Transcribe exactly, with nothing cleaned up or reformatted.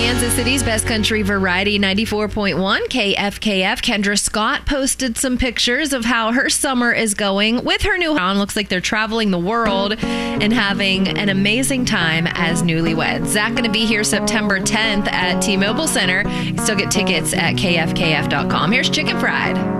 Kansas City's Best Country Variety ninety-four point one K F K F. Kendra Scott posted some pictures of how her summer is going with her new home. Looks like they're traveling the world and having an amazing time as newlyweds. Zach going to be here September tenth at T-Mobile Center. You still get tickets at K F K F dot com. Here's Chicken Fried.